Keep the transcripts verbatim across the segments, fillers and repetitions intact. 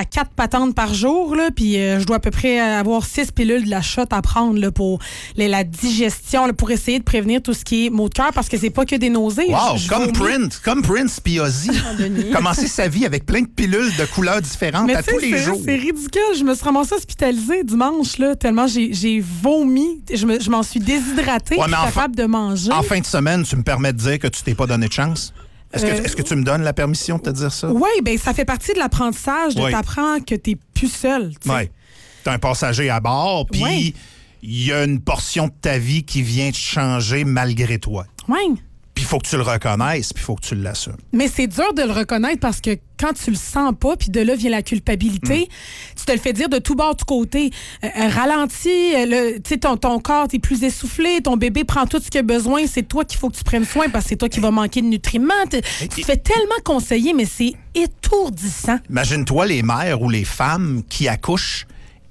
à quatre patentes par jour, là, puis euh, je dois à peu près avoir six pilules de la shot à prendre là, pour les, la digestion, là, pour essayer de prévenir tout ce qui est maux de cœur, parce que c'est pas que des nausées. Wow, je, je comme vomis. Prince, comme Prince puis Ozzy. Commencer sa vie avec plein de pilules de couleurs différentes Mais à tous les c'est, jours. C'est ridicule. Je me suis ramassée hospitalisée dimanche, là, tellement j'ai, j'ai vomi. Je, me, je m'en suis déshydratée, Ouais, puis mais en capable fin- de manger. En fin de semaine, tu me permets de dire que tu t'es pas donné de chance? Est-ce que, Euh, est-ce que tu me donnes la permission de te dire ça? Oui, bien, ça fait partie de l'apprentissage de Oui. t'apprendre que t'es plus seul. tu sais. Oui. Tu as un passager à bord, puis Ouais. il y a une portion de ta vie qui vient te changer malgré toi. Ouais. Puis il faut que tu le reconnaisses, puis il faut que tu l'assumes. Mais c'est dur de le reconnaître parce que quand tu le sens pas, puis de là vient la culpabilité, Mm. tu te le fais dire de tout bord, tout côté. Euh, euh, ralentis, euh, le- tu sais, ton, ton corps, t'es plus essoufflé, ton bébé prend tout ce qu'il a besoin, c'est toi qu'il faut que tu prennes soin parce que c'est toi qui va manquer de nutriments. Tu tu te fais tellement conseiller, mais c'est étourdissant. Imagine-toi les mères ou les femmes qui accouchent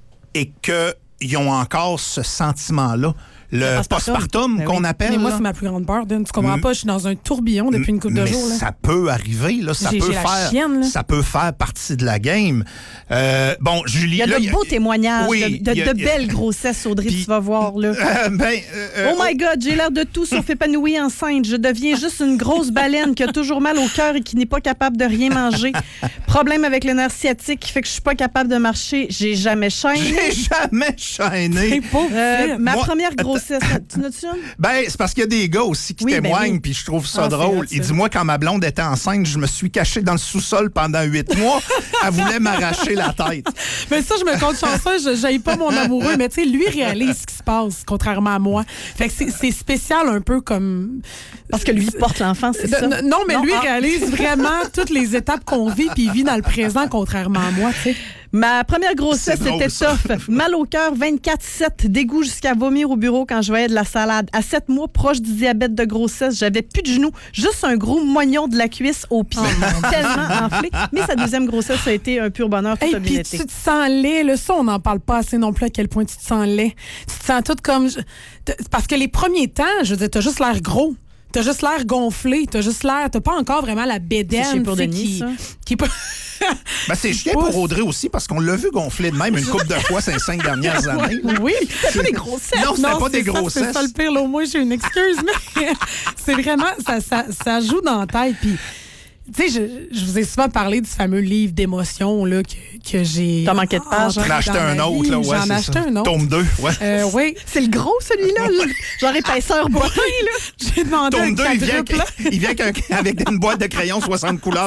et qu'ils ont encore ce sentiment-là. Le postpartum. postpartum Ben qu'on oui. appelle. Mais moi, là. c'est ma plus grande peur. Dune. Tu comprends Mm. pas, je suis dans un tourbillon depuis une couple de Mais jours. Là. ça peut arriver, là. Ça J'ai- peut j'ai la faire, chienne, là. ça peut faire partie de la game. Euh, bon, Julie, Il y a là, de beaux témoignages, oui, de, de- il y a- de il y a- belles grossesses, Audrey, Puis- tu vas voir. Là. Euh, ben, euh, Oh my God, j'ai l'air de tout sauf épanouie enceinte. Je deviens juste une grosse baleine qui a toujours mal au cœur et qui n'est pas capable de rien manger. Problème avec le nerf sciatique qui fait que je suis pas capable de marcher. J'ai jamais chaîné. J'ai jamais chaîné. C'est pauvre Euh, fille. ma Moi- première grossesse, tu n'as-tu une? Ben, c'est parce qu'il y a des gars aussi qui Oui, ben témoignent, oui. puis je trouve ça Ah, c'est drôle. hot, ça. Il dit, moi, quand ma blonde était enceinte, je me suis caché dans le sous-sol pendant huit mois. Elle voulait m'arracher la tête. Mais ça, je me compte chanceuse, je j'aille pas mon amoureux, mais tu sais, lui réalise ce qui se passe, contrairement à moi. Fait que c'est, c'est spécial un peu comme... Parce que lui porte l'enfant, c'est De- ça? n- non, mais Non, lui ah. réalise vraiment toutes les étapes qu'on vit, puis il vit dans le présent, contrairement à moi, tu sais. Ma première grossesse, C'est drôle, c'était ça. tough. Mal au cœur, vingt-quatre sept, dégoût jusqu'à vomir au bureau quand je voyais de la salade. À sept mois, proche du diabète de grossesse, j'avais plus de genoux, juste un gros moignon de la cuisse au pied, tellement enflé. Mais sa deuxième grossesse, ça a été un pur bonheur, tout Hey, a bien puis été. tu te sens laid, là, ça, on n'en parle pas assez non plus à quel point tu te sens laid. Tu te sens tout comme... t- Parce que les premiers temps, je veux dire, t'as juste l'air gros. T'as juste l'air gonflé, t'as juste l'air... T'as pas encore vraiment la bédaine, C'est chez pour tu sais, Denis, qui, ça. qui peut... Ben, c'est chiant pour Audrey aussi, parce qu'on l'a vu gonfler de même une couple de fois ces cinq dernières années. là. Oui. C'est pas des grossesses. Non, c'était pas c'est des ça, grossesses. C'est ça le pire, là, au moins j'ai une excuse, mais c'est vraiment, ça, ça, ça joue dans la tête. Puis, tu sais, je, je vous ai souvent parlé du fameux livre d'émotions là, que, que j'ai. T'as manqué de pages. entendu J'en ai acheté dans un ma autre, vie. là, ouais. J'en ai c'est acheté ça. un autre. Tome deux, ouais. Euh, oui. C'est le gros, celui-là. là. Genre épaisseur bottin, là. J'ai demandé un Tome deux, il vient, quadruple. il vient qu'un- avec une boîte de crayons soixante couleurs.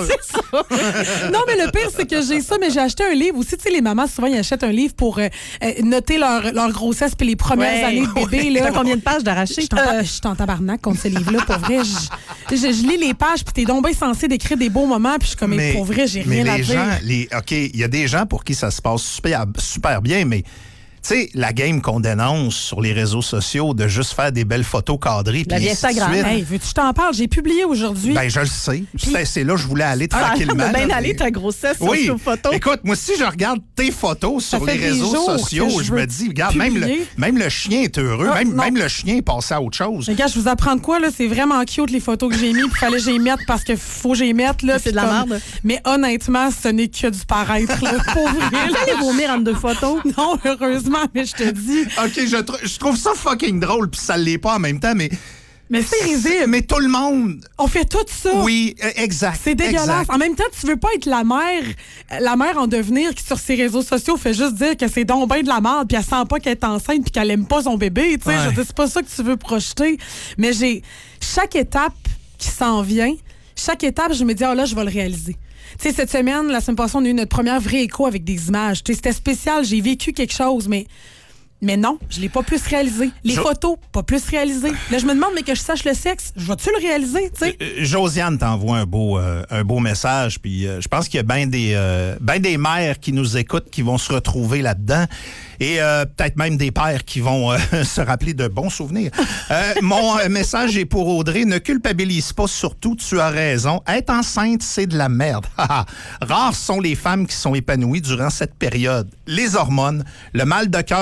Non, mais le pire, c'est que j'ai ça, mais j'ai acheté un livre aussi. Tu sais, les mamans, souvent, ils achètent un livre pour euh, euh, noter leur, leur grossesse puis les premières Ouais. années de bébé. Là. T'as combien de pages d'arraché? Je suis en, ta- je suis en tabarnak contre ce livre-là, pour vrai. Je, je, je lis les pages, puis t'es donc bien censé décrire des beaux moments, puis je suis comme, mais pour vrai, j'ai mais rien à les dire. gens, les, OK, il y a des gens pour qui ça se passe super, super bien, mais tu sais, la game qu'on dénonce sur les réseaux sociaux de juste faire des belles photos cadrées. La puis vie ainsi de Instagram. suite, Hey, veux-tu que je t'en parle? J'ai publié aujourd'hui. Ben, je le sais. C'est, c'est là que je voulais aller Ça a l'air tranquillement. de bien là, aller mais- ta grossesse sur Oui. ces photos. Écoute, moi, si je regarde tes photos Ça sur fait les des réseaux jours sociaux, que je je veux me dis, regarde, même le, publier. même le chien est heureux. Ah, même, non. même le chien est passé à autre chose. Regarde, je vous apprends de quoi, là? C'est vraiment cute, les photos que j'ai mis, puis fallait que j'y mette parce que faut que j'y mette, là. C'est puis de la comme- merde. Mais honnêtement, ce n'est que du paraître, là. Pour vrai, là. Allez vomir entre deux photos. Non, heureusement, mais je te dis. OK, je, tr- je trouve ça fucking drôle, puis ça l'est pas en même temps, mais... Mais c'est risible. Mais tout le monde... On fait tout ça. Oui, euh, exact. C'est dégueulasse. exact. En même temps, tu veux pas être la mère, la mère en devenir qui, sur ses réseaux sociaux, fait juste dire que c'est donc ben de la merde, puis elle sent pas qu'elle est enceinte, puis qu'elle aime pas son bébé. Tu sais, Ouais. je veux dire, c'est pas ça que tu veux projeter. Mais j'ai chaque étape qui s'en vient, chaque étape, je me dis, ah là, je vais le réaliser. Tu sais, cette semaine, la semaine passée, on a eu notre première vraie écho avec des images. Tu sais, c'était spécial, j'ai vécu quelque chose, mais. Mais non, je l'ai pas plus réalisé. Les Jo- photos, pas plus réalisées. Là, je me demande, mais que je sache le sexe, je vais-tu le réaliser, tu sais? Euh, Josiane t'envoie un beau, euh, un beau message, puis euh, je pense qu'il y a bien des, euh, ben des mères qui nous écoutent qui vont se retrouver là-dedans, et euh, peut-être même des pères qui vont euh, se rappeler de bons souvenirs. Euh, mon euh, message est pour Audrey, ne culpabilise pas, surtout, tu as raison. Être enceinte, c'est de la merde. Rares sont les femmes qui sont épanouies durant cette période. Les hormones, le mal de cœur vingt-quatre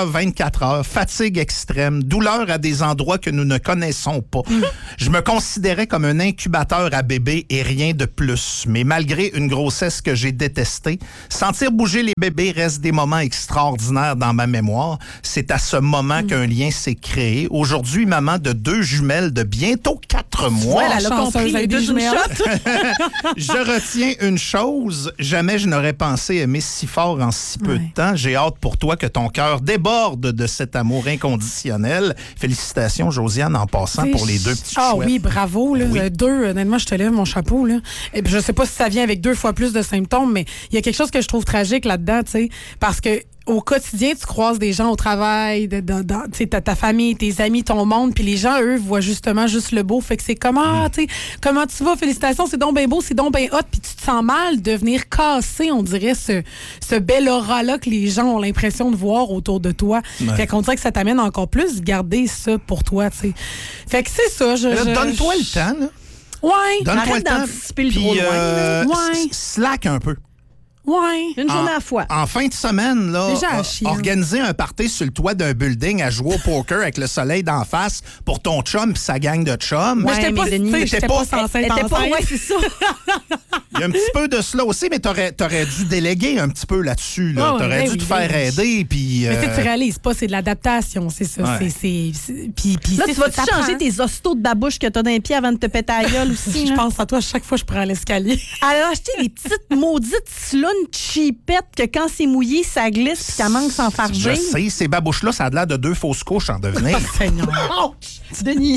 vingt-quatre heures, fatigue extrême, douleur à des endroits que nous ne connaissons pas. Mm. Je me considérais comme un incubateur à bébé et rien de plus. Mais malgré une grossesse que j'ai détestée, sentir bouger les bébés reste des moments extraordinaires dans ma mémoire. C'est à ce moment mm. qu'un lien s'est créé. Aujourd'hui, maman de deux jumelles de bientôt quatre mois. Ouais, elle a compris les deux jumelles. Je retiens une chose, jamais je n'aurais pensé aimer si fort en si peu ouais. de temps. J'ai hâte pour toi que ton cœur déborde de cet amour inconditionnel. Félicitations, Josiane, en passant pour les deux petits Ah chouettes. oui, bravo. Là. Oui. Deux, honnêtement, je te lève mon chapeau. Là. Et puis, je sais pas si ça vient avec deux fois plus de symptômes, mais il y a quelque chose que je trouve tragique là-dedans, tu sais, parce que au quotidien, tu croises des gens au travail, de, de, de, tu sais, ta, ta famille, tes amis, ton monde, puis les gens, eux, voient justement juste le beau. Fait que c'est comment, mm. tu sais, comment tu vas, félicitations, c'est donc bien beau, c'est donc bien hot, puis tu te sens mal de venir casser, on dirait, ce, ce bel aura-là que les gens ont l'impression de voir autour de toi. Ouais. Fait qu'on dirait que ça t'amène encore plus de garder ça pour toi, tu sais. Fait que c'est ça. Je, là, je, donne-toi je... le temps, là. Ouais. Donne-toi Arrête le temps. d'anticiper le Puis, trop loin. Euh, ouais. slack un peu. Ouais. Une journée en, à la fois. En fin de semaine, là, Déjà, organiser un party sur le toit d'un building à jouer au poker avec le soleil d'en face pour ton chum et sa gang de chums. Ouais, mais j'étais pas, Denis, j'étais pas censée être enceinte. Ouais, c'est ça. Il y a un petit peu de cela aussi, mais t'aurais, t'aurais dû déléguer un petit peu là-dessus. Là. Oh, t'aurais ben dû oui, te faire ben oui. aider. Puis, euh... Mais tu réalises pas, c'est de l'adaptation, c'est ça. Ouais. C'est, c'est, c'est, puis, puis là, c'est tu vas-tu ça, changer prend. tes hostos de babouche que t'as dans les pieds avant de te péter la gueule aussi? Je pense à toi chaque fois que je prends l'escalier. Elle a acheté des petites maudites sluns cheapettes que quand c'est mouillé, ça glisse puis qu'elle manque sans farger. Je sais, ces babouches-là, ça a l'air de deux fausses couches en devenir. Oh, Seigneur. Denis.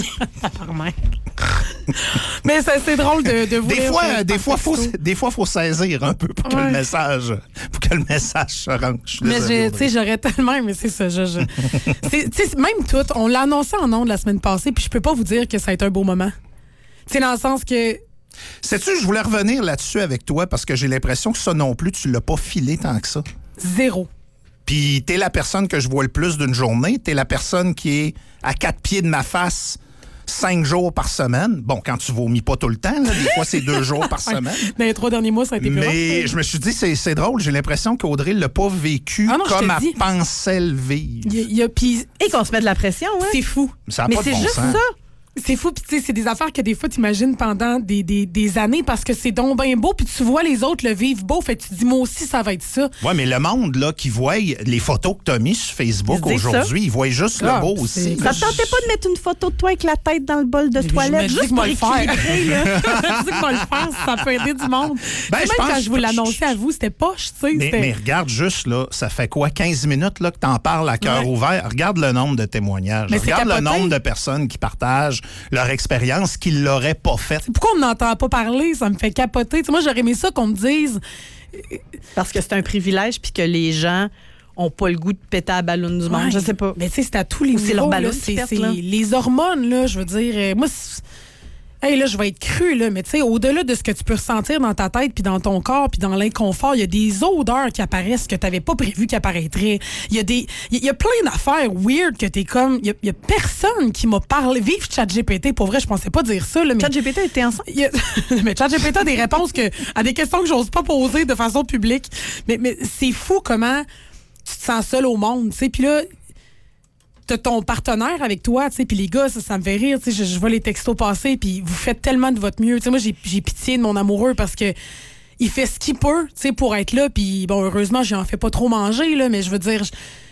Mais c'est, c'est drôle de, de vous Des lire, fois, euh, des par fois, faut, texto. des fois, faut saisir un peu pour que Ouais. le message, pour que le message se rende. Je suis Mais désolé, je- tu sais, Audrey. j'aurais tellement, mais c'est ça. Je, je... c'est, tu sais, même tout, on l'a annoncé en ondes la semaine passée, puis je peux pas vous dire que ça a été un beau moment. Tu sais, dans le sens que Sais-tu, je voulais revenir là-dessus avec toi parce que j'ai l'impression que ça non plus, tu l'as pas filé tant que ça. zéro. Puis t'es la personne que je vois le plus d'une journée. T'es la personne qui est à quatre pieds de ma face cinq jours par semaine. Bon, quand tu vomis pas tout le temps, là, des fois c'est deux jours par semaine. Dans les trois derniers mois, ça a été plus Mais rough. je me suis dit, c'est, c'est drôle, j'ai l'impression qu'Audrey l'a pas vécu Ah non, je te comme elle dis. pensait le vivre. Il y a- il y a, puis Et qu'on se met de la pression, hein? c'est fou. Ça a Mais pas de c'est bon juste sens. ça. C'est fou, puis tu sais, c'est des affaires que des fois, tu imagines pendant des, des, des années parce que c'est donc bien beau, puis tu vois les autres le vivre beau, fait que tu te dis, moi aussi, ça va être ça. Oui, mais le monde là, qui voit les photos que tu as mises sur Facebook Ils se disent aujourd'hui, ils voient juste Ah, le beau c'est- aussi. Ça te tentait pas de mettre une photo de toi avec la tête dans le bol de Je toilette me dis juste que pour moi le faire. équilibrer, là? Je dis que moi le faire, ça peut aider du monde. Ben, Même je pense quand je vous que- l'annonçais à vous, c'était poche, tu sais. Mais, c'était- mais regarde juste, là, ça fait quoi, quinze minutes là, que tu en parles à cœur Ouais. ouvert? Regarde le nombre de témoignages. Mais c'est Regarde le capoté. nombre de personnes qui partagent leur expérience qu'ils l'auraient pas faite. Pourquoi on n'entend pas parler? Ça me fait capoter. Tu sais, moi, j'aurais aimé ça qu'on me dise. Parce que c'est un privilège puis que les gens ont pas le goût de péter à la ballonne du monde. Ouais. Je sais pas. Mais tu sais, c'est à tous les Ou c'est niveaux. leur ballon là. qui C'est, pète, c'est là. les hormones, là, je veux dire. euh, moi, c'est- hey, là, je vais être crue, là, mais tu sais, au-delà de ce que tu peux ressentir dans ta tête, puis dans ton corps, puis dans l'inconfort, il y a des odeurs qui apparaissent que tu n'avais pas prévu qu'ils apparaîtraient. Il y a des, il y a plein d'affaires weird que t'es comme, il y a, il y a personne qui m'a parlé. Vive ChatGPT, pour vrai, je pensais pas dire ça, là, mais. ChatGPT était ensemble. Il y a- mais ChatGPT a des réponses que, à des questions que j'ose pas poser de façon publique. Mais, mais c'est fou comment tu te sens seul au monde, tu sais. Puis là, t'as ton partenaire avec toi, tu sais, puis les gars, ça, ça me fait rire, tu sais, je, je vois les textos passer, puis vous faites tellement de votre mieux. Tu sais, moi, j'ai, j'ai pitié de mon amoureux parce que il fait ce qu'il peut, tu sais, pour être là, puis bon, heureusement, j'en fais pas trop manger, là, mais je veux dire, je,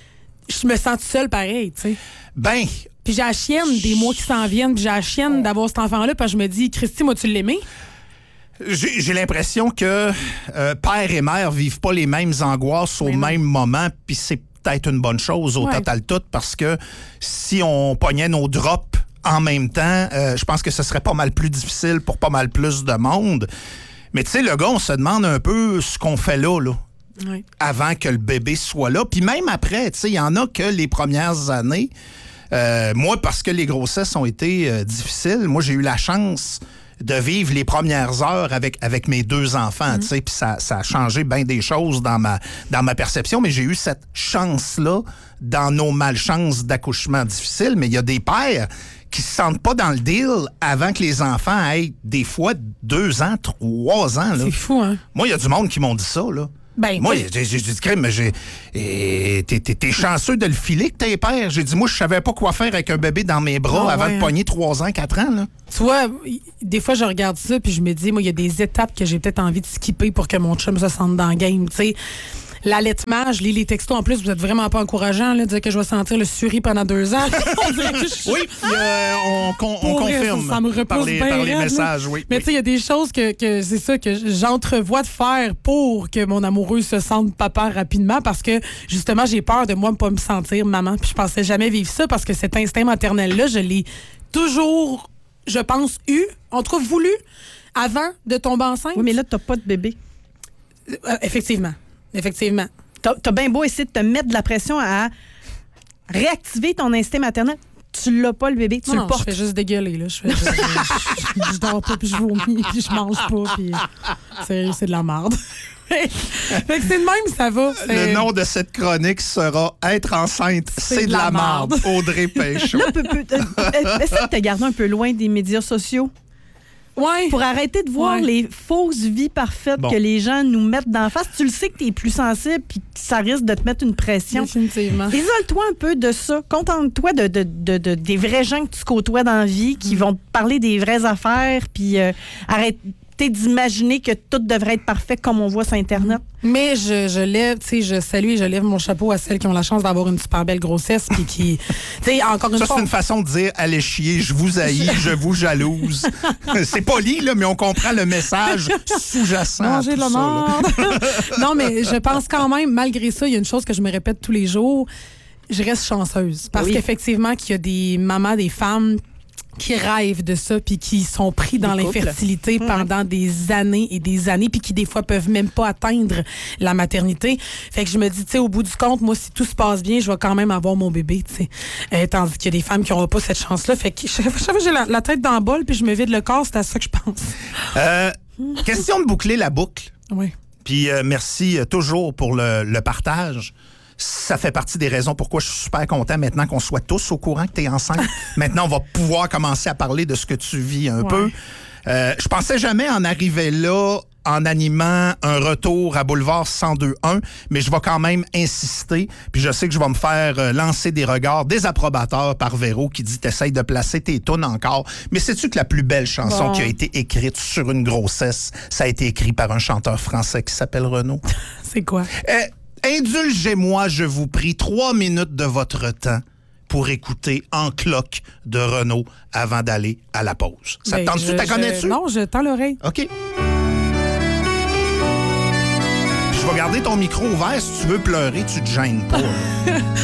je me sens toute seule pareil, tu sais. Ben, Puis j'ai la chienne des mois qui s'en viennent, puis j'ai la chienne d'avoir cet enfant-là, parce que je me dis, Christy, moi, tu l'aimais? j'ai, j'ai l'impression que euh, père et mère vivent pas les mêmes angoisses au Mais non. même moment, puis c'est peut-être une bonne chose au Ouais. total tout, parce que si on pognait nos drops en même temps, euh, je pense que ce serait pas mal plus difficile pour pas mal plus de monde. Mais tu sais, le gars, on se demande un peu ce qu'on fait là, là. Ouais. Avant que le bébé soit là. Puis même après, tu sais, il y en a que les premières années. Euh, moi, parce que les grossesses ont été euh, difficiles, moi, j'ai eu la chance de vivre les premières heures avec, avec mes deux enfants, tu sais, puis ça, ça a changé bien des choses dans ma, dans ma perception, mais j'ai eu cette chance-là dans nos malchances d'accouchement difficiles, mais il y a des pères qui se sentent pas dans le deal avant que les enfants aient des fois deux ans, trois ans, là. C'est fou, hein? Moi, il y a du monde qui m'ont dit ça, là. Ben, moi, t'sais- j'ai j'ai dit, crème, mais j'ai. et T'es t'es- t'es chanceux de le filer que t'es père. J'ai dit, moi, je savais pas quoi faire avec un bébé dans mes bras Ah, avant ouais, de hein. pogner trois ans, quatre ans, là. Tu vois, y- des fois, je regarde ça puis je me dis, moi, il y a des étapes que j'ai peut-être envie de skipper pour que mon chum se sente dans le game. Tu sais, l'allaitement, je lis les textos. En plus, vous êtes vraiment pas encourageant, là, de dire que je vais sentir le suri pendant deux ans. On dirait que je- Oui, euh, on, con- on Pour vrai, confirme. ça- ça me repousse par les, bien par les raide, là. messages, oui. Mais oui. tu sais, il y a des choses que, que c'est ça que j'entrevois de faire pour que mon amoureux se sente papa rapidement parce que justement, j'ai peur de moi ne pas me sentir maman. Puis je pensais jamais vivre ça parce que cet instinct maternel-là, je l'ai toujours, je pense, eu, en tout cas voulu, avant de tomber enceinte. Oui, mais là, t'as pas de bébé. Euh, effectivement. Effectivement. T'as as bien beau essayer de te mettre de la pression à réactiver ton instinct maternel. Tu l'as pas, le bébé. Tu Non, le non, portes. je fais juste dégueuler, là. Je, fais, je, je, je- je dors pas, puis je vomis, puis je mange pas, puis sérieux, c'est de la merde. fait que c'est de même, ça va. Le C'est- nom de cette chronique sera Être enceinte, c'est de la marde. Audrey Péchaud. Là, peut, peut, euh, euh, essaie de te garder un peu loin des médias sociaux Ouais. pour arrêter de voir Ouais. les fausses vies parfaites Bon. que les gens nous mettent d'en face. Tu le sais que tu es plus sensible puis que ça risque de te mettre une pression. Définitivement. Isole-toi un peu de ça. Contente-toi de, de, de, de- des vrais gens que tu côtoies dans la vie, qui vont te parler des vraies affaires, puis euh, arrêtez d'imaginer que tout devrait être parfait comme on voit sur Internet. Mais je, je lève, tu sais, je salue et je lève mon chapeau à celles qui ont la chance d'avoir une super belle grossesse puis qui, tu sais, encore une Ça, fois. c'est une façon de dire allez chier, je vous haïs, je vous jalouse. C'est poli, là, mais on comprend le message sous-jacent. à Manger tout de la ça, là. merde. Non, mais je pense quand même, malgré ça, il y a une chose que je me répète tous les jours. Je reste chanceuse. Parce Oui. qu'effectivement, qu'il y a des mamans, des femmes qui rêvent de ça puis qui sont pris dans Des couples. l'infertilité pendant des années et des années puis qui des fois peuvent même pas atteindre la maternité. Fait que je me dis, tu sais, au bout du compte, moi, si tout se passe bien, je vais quand même avoir mon bébé, tu sais. Euh, tandis qu'il y a des femmes qui n'auront pas cette chance-là. Fait que chaque fois que j'ai la, la tête dans le bol puis je me vide le corps, c'est à ça que je pense. Euh, question de boucler la boucle. Oui. Puis euh, merci euh, toujours pour le, le partage. Ça fait partie des raisons pourquoi je suis super content maintenant qu'on soit tous au courant que tu es enceinte. Maintenant, on va pouvoir commencer à parler de ce que tu vis un Ouais. peu. Euh, je pensais jamais en arriver là en animant un retour à Boulevard cent deux un, mais je vais quand même insister. Puis je sais que je vais me faire euh, lancer des regards désapprobateurs par Véro qui dit « T'essayes de placer tes tunes encore. » Mais sais-tu que la plus belle chanson Bon. qui a été écrite sur une grossesse, ça a été écrit par un chanteur français qui s'appelle Renaud? C'est quoi? Euh, indulgez-moi, je vous prie, trois minutes de votre temps pour écouter En cloque de Renaud avant d'aller à la pause. Ça te Ben, tente-tu? je- T'as je- connais-tu? Non, je tends l'oreille. OK. Je vais garder ton micro ouvert. Si tu veux pleurer, tu te gênes pas. là.